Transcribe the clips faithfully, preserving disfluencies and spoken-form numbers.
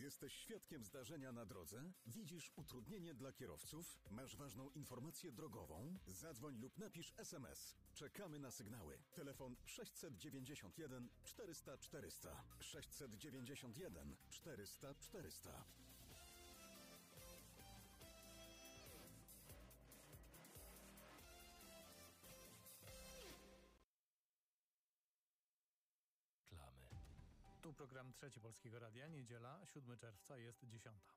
Jesteś świadkiem zdarzenia na drodze? Widzisz utrudnienie dla kierowców? Masz ważną informację drogową? Zadzwoń lub napisz es em es. Czekamy na sygnały. Telefon sześćset dziewięćdziesiąt jeden czterysta czterysta. sześćset dziewięćdziesiąt jeden czterysta czterysta. Klamy. Tu program Trzeci Polskiego Radia, niedziela, siódmego czerwca, jest dziesiąta.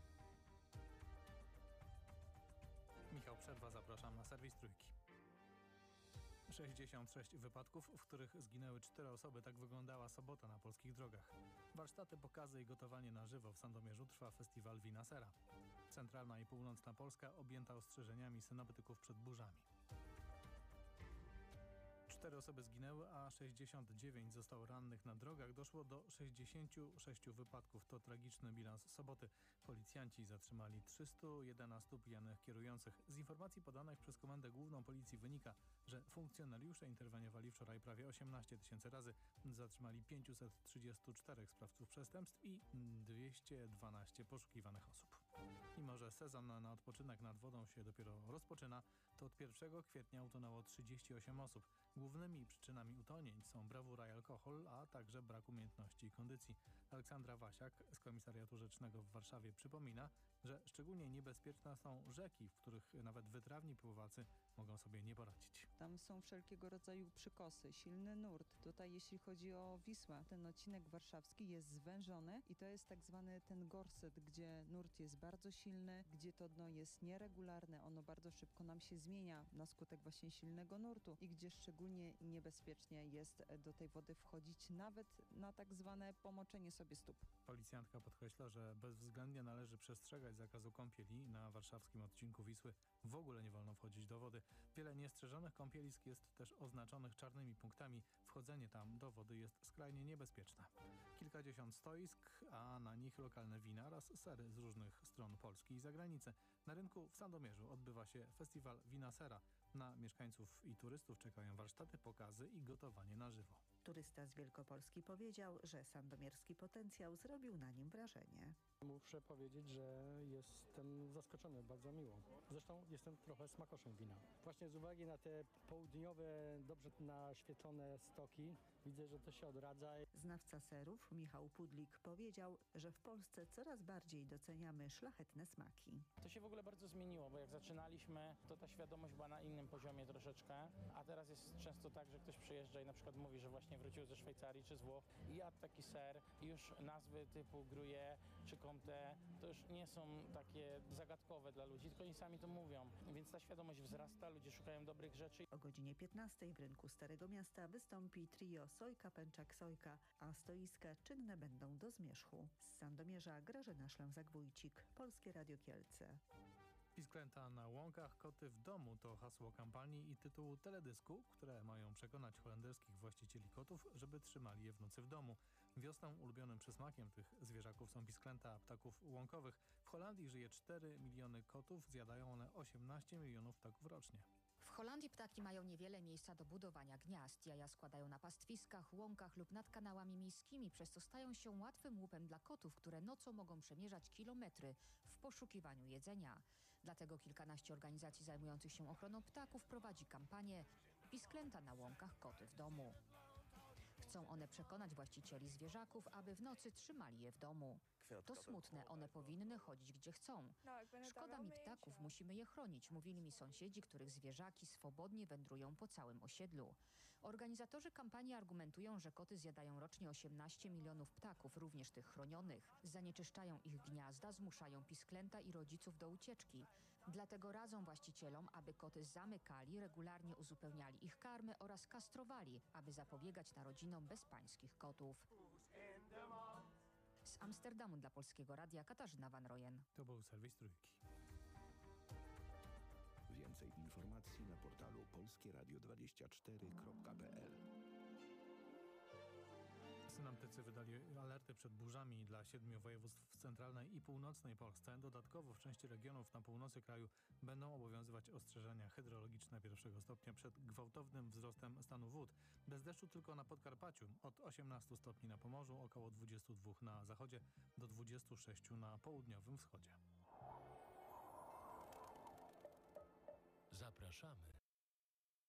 Michał Przerwa, zapraszam na serwis Trójki. sześćdziesiąt sześć wypadków, w których zginęły cztery osoby. Tak wyglądała sobota na polskich drogach. Warsztaty, pokazy i gotowanie na żywo w Sandomierzu trwa festiwal Wina Sera. Centralna i północna Polska objęta ostrzeżeniami synoptyków przed burzami. Cztery osoby zginęły, a sześćdziesiąt dziewięć zostało rannych na drogach. Doszło do sześćdziesięciu sześciu wypadków. To tragiczny bilans soboty. Policjanci zatrzymali trzystu jedenastu pijanych kierujących. Z informacji podanych przez Komendę Główną Policji wynika, że funkcjonariusze interweniowali wczoraj prawie osiemnaście tysięcy razy. Zatrzymali pięćset trzydzieści cztery sprawców przestępstw i dwieście dwanaście poszukiwanych osób. Mimo że sezon na odpoczynek nad wodą się dopiero rozpoczyna, to od pierwszego kwietnia utonęło trzydzieści osiem osób. Głównymi przyczynami utonięć są brawura i alkohol, a także brak umiejętności i kondycji. Aleksandra Wasiak z Komisariatu Rzecznego w Warszawie przypomina, że szczególnie niebezpieczne są rzeki, w których nawet wytrawni pływacy mogą sobie nie poradzić. Tam są wszelkiego rodzaju przykosy, silny nurt. Tutaj jeśli chodzi o Wisłę, ten odcinek warszawski jest zwężony i to jest tak zwany ten gorset, gdzie nurt jest bardzo silny, gdzie to dno jest nieregularne, ono bardzo szybko nam się zmienia na skutek właśnie silnego nurtu i gdzie szczególnie niebezpiecznie jest do tej wody wchodzić, nawet na tak zwane pomoczenie sobie stóp. Policjantka podkreśla, że bezwzględnie należy przestrzegać zakazu kąpieli. Na warszawskim odcinku Wisły w ogóle nie wolno wchodzić do wody. Wiele niestrzeżonych kąpielisk jest też oznaczonych czarnymi punktami. Wchodzenie tam do wody jest skrajnie niebezpieczne. Kilkadziesiąt stoisk, a na nich lokalne wina oraz sery z różnych stron Polski i zagranicy. Na rynku w Sandomierzu odbywa się festiwal Wina Sera. Na mieszkańców i turystów czekają warsztaty, pokazy i gotowanie na żywo. Turysta z Wielkopolski powiedział, że sandomierski potencjał zrobił na nim wrażenie. Muszę powiedzieć, że jestem zaskoczony bardzo miło. Zresztą jestem trochę smakoszem wina. Właśnie z uwagi na te południowe, dobrze naświetlone stoki widzę, że to się odradza. Znawca serów Michał Pudlik powiedział, że w Polsce coraz bardziej doceniamy szlachetne smaki. To się w ogóle bardzo zmieniło, bo jak zaczynaliśmy, to ta świadomość była na innym poziomie troszeczkę, a teraz jest często tak, że ktoś przyjeżdża i na przykład mówi, że właśnie wrócił ze Szwajcarii czy z Włoch i jadł taki ser i już nazwy typu gruyère czy comté to już nie są takie zagadkowe dla ludzi, tylko oni sami to mówią, więc ta świadomość wzrasta, ludzie szukają dobrych rzeczy. O godzinie piętnastej w rynku Starego Miasta wystąpi trio Sojka Pęczak Sojka, a stoiska czynne będą do zmierzchu. Z Sandomierza Grażyna Szlęzak-Wójcik, Polskie Radio Kielce. Pisklęta na łąkach, koty w domu to hasło kampanii i tytułu teledysku, które mają przekonać holenderskich właścicieli kotów, żeby trzymali je w nocy w domu. Wiosną ulubionym przysmakiem tych zwierzaków są pisklęta ptaków łąkowych. W Holandii żyje cztery miliony kotów, zjadają one osiemnaście milionów ptaków rocznie. W Holandii ptaki mają niewiele miejsca do budowania gniazd. Jaja składają na pastwiskach, łąkach lub nad kanałami miejskimi, przez co stają się łatwym łupem dla kotów, które nocą mogą przemierzać kilometry w poszukiwaniu jedzenia. Dlatego kilkanaście organizacji zajmujących się ochroną ptaków prowadzi kampanię Pisklęta na łąkach, koty w domu. Chcą one przekonać właścicieli zwierzaków, aby w nocy trzymali je w domu. To smutne, one powinny chodzić gdzie chcą. Szkoda mi ptaków, musimy je chronić, mówili mi sąsiedzi, których zwierzaki swobodnie wędrują po całym osiedlu. Organizatorzy kampanii argumentują, że koty zjadają rocznie osiemnaście milionów ptaków, również tych chronionych. Zanieczyszczają ich gniazda, zmuszają pisklęta i rodziców do ucieczki. Dlatego radzą właścicielom, aby koty zamykali, regularnie uzupełniali ich karmy oraz kastrowali, aby zapobiegać narodzinom bezpańskich kotów. Z Amsterdamu dla Polskiego Radia Katarzyna Van Rojen. To był serwis Trójki. Więcej informacji na portalu polskieradio dwadzieścia cztery kropka p l. Synoptycy wydali alerty przed burzami dla siedmiu województw w centralnej i północnej Polsce. Dodatkowo w części regionów na północy kraju będą obowiązywać ostrzeżenia hydrologiczne pierwszego stopnia przed gwałtownym wzrostem stanu wód. Bez deszczu tylko na Podkarpaciu, od osiemnastu stopni na Pomorzu, około dwudziestu dwóch na zachodzie do dwudziestu sześciu na południowym wschodzie. Zapraszamy